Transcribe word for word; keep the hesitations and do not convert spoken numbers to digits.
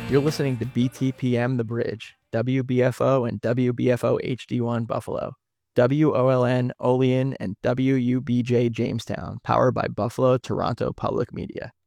You're listening to B T P M The Bridge, W B F O and W B F O H D one Buffalo, W O L N Olean, and W U B J Jamestown, powered by Buffalo Toronto Public Media.